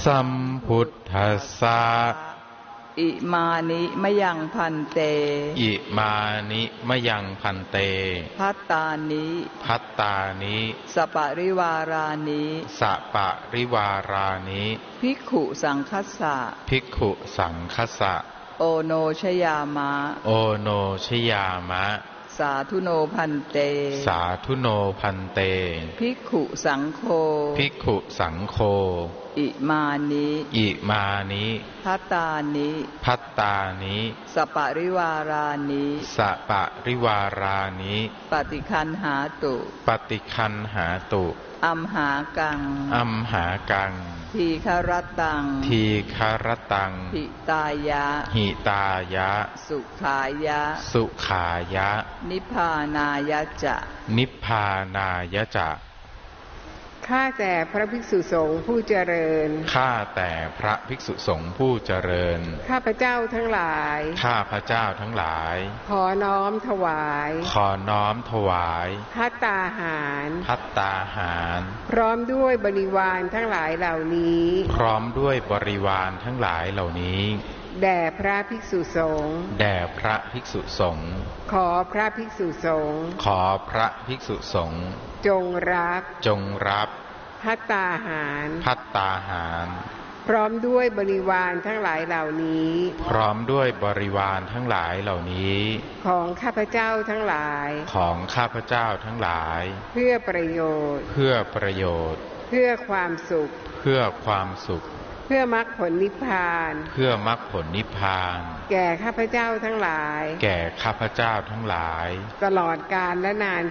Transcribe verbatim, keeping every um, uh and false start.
สัมพุทธัสสะอิมานิมะยังพันเตอิมานิมะยังพันเตภัตตานิภัตตานิสปริวารานิสปริวารานิภิกขุสังคัสสะภิกขุสังคัสสะโอโนชยามะโอโนชยามะสาธุโนพันเตสาธุโนพันเตภิกขุสังโฆภิกขุสังโฆอิมานิอิมานิภัตตานิภัตตานิสปริวารานิสปริวารานิปฏิคันหาตุปฏิคันหาตุอัมหากังอัมหากังทีฆรตังทีฆรตังหิตายะหิตายะสุขายะสุขายะนิพพานายะจะนิพพานายะจะข้าแต่พระภิกษุสงฆ์ผู้เจริญข้าแต่พระภิกษุสงฆ์ผู้เจริญข้าพเจ้าทั้งหลายข้าพเจ้าทั้งหลายขอน้อมถวายขอน้อมถวายภัตตาหารภัตตาหารพร้อมด้วยบริวารทั้งหลายเหล่านี้พร้อมด้วยบริวารทั้งหลายเหล่านี้แด่พระภิกษุสงฆ์แด่พระภิกษุสงฆ์ขอพระภิกษุสงฆ์ขอพระภิกษุสงฆ์จงรับจงรับภัตตาหารภัตตาหารพร้อมด้วยบริวารทั้งหลายเหล่านี้พร้อมด้วยบริวารทั้งหลายเหล่านี้ของข้าพเจ้าทั้งหลายของข้าพเจ้าทั้งหลายเพื่อประโยชน์เพื่อประโยชน์เพื่อความสุขเพื่อความสุขเพื่อมรรคผลนิพพานเพื่อมรรคผลนิพพานแก่ข้าพเจ้าทั้งหลายแก่ข้าพเจ้าทั้งหลายตลอดกาลและนาน